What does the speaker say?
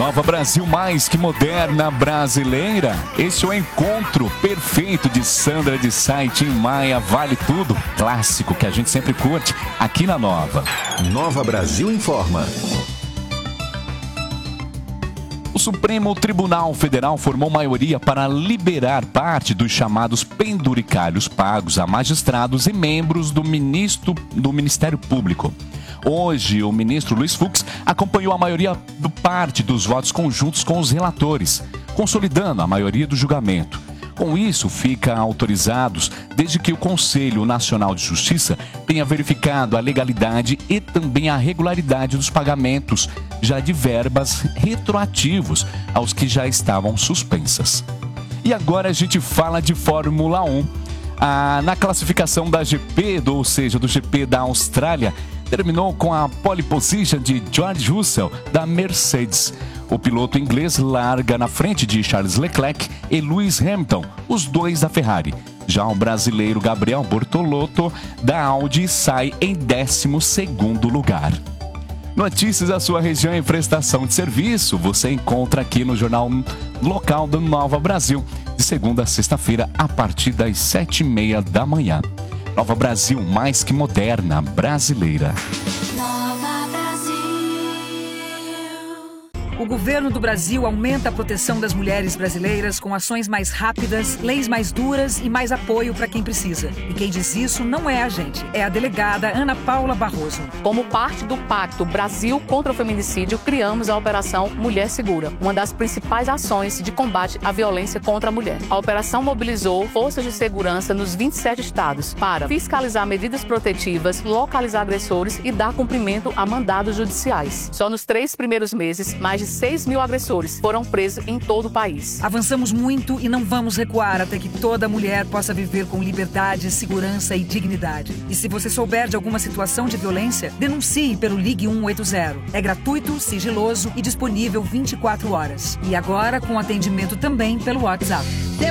Nova Brasil mais que moderna brasileira. Esse é o encontro perfeito de Sandra de Sá e Tim Maia. Vale tudo. Clássico que a gente sempre curte aqui na Nova. Nova Brasil informa. O Supremo Tribunal Federal formou maioria para liberar parte dos chamados penduricalhos pagos a magistrados e membros do Ministério Público. Hoje, o ministro Luiz Fux acompanhou a maioria do parte dos votos conjuntos com os relatores, consolidando a maioria do julgamento. Com isso, ficam autorizados desde que o Conselho Nacional de Justiça tenha verificado a legalidade e também a regularidade dos pagamentos já de verbas retroativos aos que já estavam suspensas. E agora a gente fala de Fórmula 1. Na classificação da GP, ou seja, do GP da Austrália, terminou com a pole position de George Russell, da Mercedes. O piloto inglês larga na frente de Charles Leclerc e Lewis Hamilton, os dois da Ferrari. Já o brasileiro Gabriel Bortolotto, da Audi, sai em 12º lugar. Notícias da sua região em prestação de serviço você encontra aqui no Jornal Local do Nova Brasil, de segunda a sexta-feira, a partir das 7h30 da manhã. Nova Brasil, mais que moderna, brasileira. O governo do Brasil aumenta a proteção das mulheres brasileiras com ações mais rápidas, leis mais duras e mais apoio para quem precisa. E quem diz isso não é a gente, é a delegada Ana Paula Barroso. Como parte do Pacto Brasil contra o Feminicídio, criamos a Operação Mulher Segura, uma das principais ações de combate à violência contra a mulher. A operação mobilizou forças de segurança nos 27 estados para fiscalizar medidas protetivas, localizar agressores e dar cumprimento a mandados judiciais. Só nos 3 primeiros meses, mais de 6 mil agressores foram presos em todo o país. Avançamos muito e não vamos recuar até que toda mulher possa viver com liberdade, segurança e dignidade. E se você souber de alguma situação de violência, denuncie pelo Ligue 180. É gratuito, sigiloso e disponível 24 horas. E agora com atendimento também pelo WhatsApp.